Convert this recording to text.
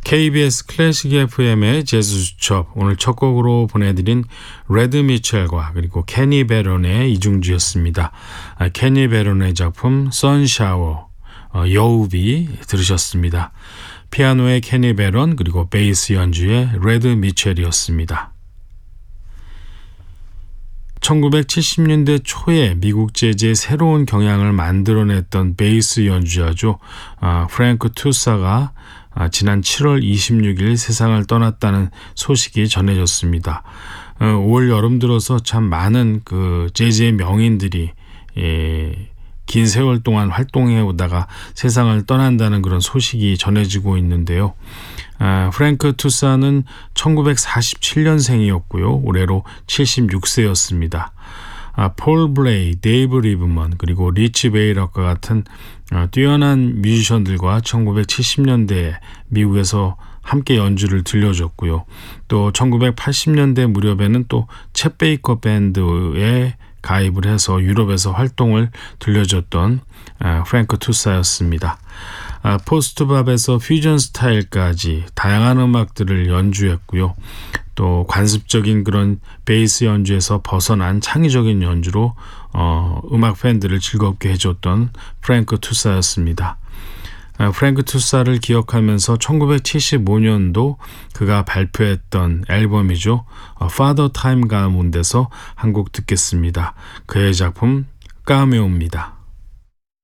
KBS 클래식 FM의 재즈 수첩, 오늘 첫 곡으로 보내드린 레드 미첼과 그리고 케니 베론의 이중주였습니다. 케니 베론의 작품 선샤워, 여우비 들으셨습니다. 피아노의 케니 베론 그리고 베이스 연주의 레드 미첼이었습니다. 1970년대 초에 미국 재즈의 새로운 경향을 만들어냈던 베이스 연주자죠. 프랭크 투사가 지난 7월 26일 세상을 떠났다는 소식이 전해졌습니다. 올 여름 들어서 참 많은 재즈의 명인들이 긴 세월 동안 활동해 오다가 세상을 떠난다는 그런 소식이 전해지고 있는데요. 프랭크 투사는 1947년생이었고요. 올해로 76세였습니다. 폴 블레이, 데이브 리브먼 그리고 리치 베이럭과 같은 뛰어난 뮤지션들과 1970년대에 미국에서 함께 연주를 들려줬고요. 또 1980년대 무렵에는 또 챗 베이커 밴드에 가입을 해서 유럽에서 활동을 들려줬던 프랭크 투사였습니다. 포스트밥에서 퓨전 스타일까지 다양한 음악들을 연주했고요. 또 관습적인 그런 베이스 연주에서 벗어난 창의적인 연주로 음악 팬들을 즐겁게 해줬던 프랭크 투사였습니다. 프랭크 투사를 기억하면서 1975년도 그가 발표했던 앨범이죠. Father Time 가운데서 한 곡 듣겠습니다. 그의 작품 까메오입니다.